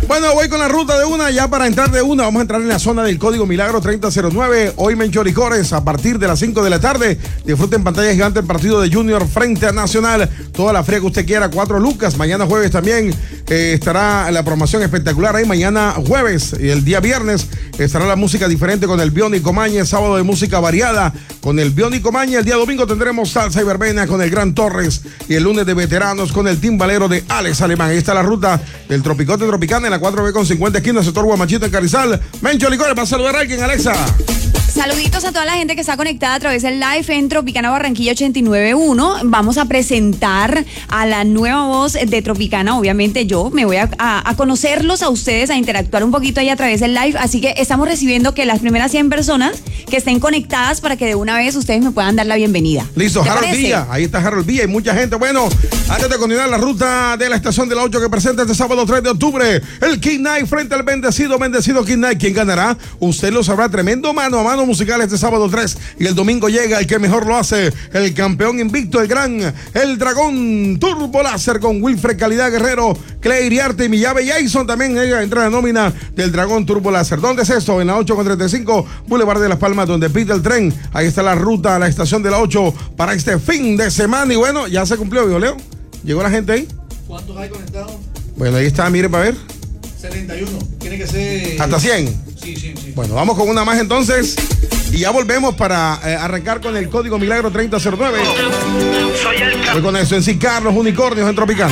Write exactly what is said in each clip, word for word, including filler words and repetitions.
Bueno, voy con la ruta de una, ya para entrar de una, vamos a entrar en la zona del Código Milagro treinta cero nueve, hoy Menchoricores, a partir de las cinco de la tarde, disfruten pantalla gigante el partido de Junior frente a Nacional, toda la fría que usted quiera, cuatro lucas, mañana jueves también eh, estará la promoción espectacular ahí, mañana jueves y el día viernes estará la música diferente con el Biónico Maña, sábado de música variada con el Biónico Maña, el día domingo tendremos salsa y verbena con el Gran Torres y el lunes de veteranos con el timbalero de Alex Alemán. Ahí está la ruta del Tropicote Tropicana en la cuatro B con cincuenta esquinas, sector Guamachito en Carrizal. Mencho Licores, ¿vas a saludar a alguien, Alexa? Saluditos a toda la gente que está conectada a través del live en Tropicana Barranquilla ochenta y nueve punto uno. Vamos a presentar a la nueva voz de Tropicana. Obviamente yo me voy a, a, a conocerlos a ustedes, a interactuar un poquito ahí a través del live. Así que estamos recibiendo que las primeras cien personas que estén conectadas para que de una vez ustedes me puedan dar la bienvenida. Listo, Harold Villa. Ahí está Harold Villa y mucha gente. Bueno, antes de continuar la ruta de la estación de la ocho que presenta este sábado tres de octubre, el King Night frente al bendecido, bendecido King Night. ¿Quién ganará? Usted lo sabrá. Tremendo mano a mano musical este sábado tres, y el domingo llega el que mejor lo hace, el campeón invicto, el gran, el Dragón Turbo Láser con Wilfred Calidad Guerrero, Clay Iriarte y mi llave Jason, también ella entra en la nómina del Dragón Turbo Láser. ¿Dónde es esto? En la ocho con treinta y cinco, Boulevard de Las Palmas, donde pide el tren. Ahí está la ruta a la estación de la ocho para este fin de semana, y bueno, ya se cumplió, ¿vio, Leo? ¿Llegó la gente ahí? ¿Cuántos hay conectados? Bueno, ahí está, mire para ver. setenta y uno, tiene que ser... ¿Hasta cien? Sí, sí, sí. Bueno, vamos con una más entonces. Y ya volvemos para eh, arrancar con el Código Milagro treinta cero nueve. Soy el Voy con eso en sí, Carlos Unicornios en Tropicana.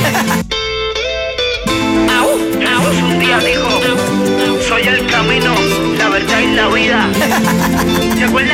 Jesús un día dijo, soy el camino, la verdad y la vida. ¿Se acuerda